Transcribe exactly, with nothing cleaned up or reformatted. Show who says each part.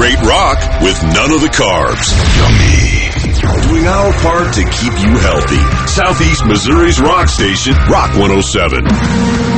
Speaker 1: great rock with none of the carbs. Yummy. Doing our part to keep you healthy. Southeast Missouri's rock station, Rock one oh seven.